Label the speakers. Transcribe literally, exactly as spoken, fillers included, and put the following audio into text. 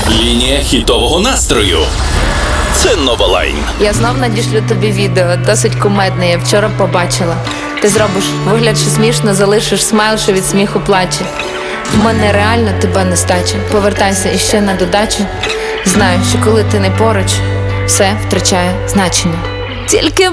Speaker 1: Лінія хітового настрою. Це Новалайн.
Speaker 2: Я знов надішлю тобі відео, досить кумедне, я вчора побачила. Ти зробиш вигляд, що смішно, залишиш смайл, що від сміху плаче. В мене реально тебе нестача. Повертайся іще на додачу. Знаю, що коли ти не поруч, все втрачає значення. Тільки